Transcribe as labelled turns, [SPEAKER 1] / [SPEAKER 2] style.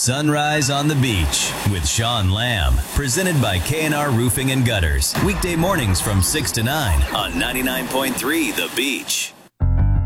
[SPEAKER 1] Sunrise on the Beach with Sean Lamb. Presented by K&R Roofing and Gutters. Weekday mornings from 6 to 9 on 99.3 The Beach.